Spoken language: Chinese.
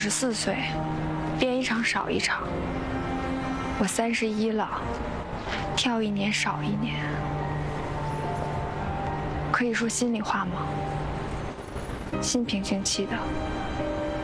14岁，练一场少一场。我31了，跳一年少一年。可以说心里话吗？心平气气的。